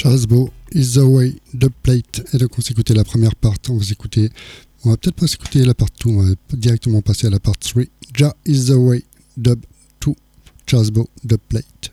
Chasbo is the way, Dub Plate. Et donc on s'écoutait la première part, on va peut-être pas s'écouter la part 2, on va directement passer à la part 3. Ja is the way, Dub 2, Chasbo, Dub Plate.